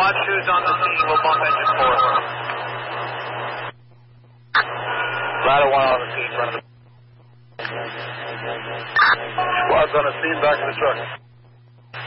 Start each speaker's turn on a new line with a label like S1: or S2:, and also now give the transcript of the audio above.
S1: Squad 2's on the scene. We'll bump engine 4. Ladder 1 on the scene, front of the...
S2: Squad's on the scene, back to the truck.